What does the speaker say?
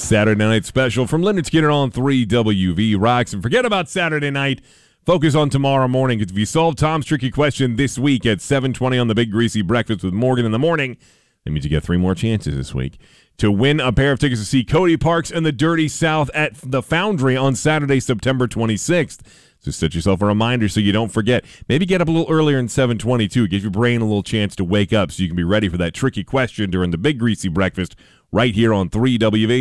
Saturday Night Special from Leonard Skinner on 3WV Rocks. And forget about Saturday night. Focus on tomorrow morning. If you solve Tom's tricky question this week at 7:20 on the Big Greasy Breakfast with Morgan in the morning, that means you get 3 more chances this week to win a pair of tickets to see Cody Parks and the Dirty South at the Foundry on Saturday, September 26th. So set yourself a reminder so you don't forget. Maybe get up a little earlier in 7:22. Give your brain a little chance to wake up so you can be ready for that tricky question during the Big Greasy Breakfast right here on 3WV.